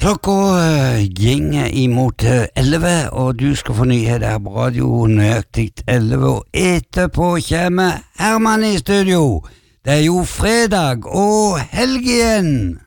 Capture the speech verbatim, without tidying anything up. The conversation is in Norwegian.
Klokka uh, gjenger imot uh, elleve, og du skal få nyheter her på radio nøyaktig elleve, og etterpå kommer Herman i studio. Det er jo fredag og helg igjen!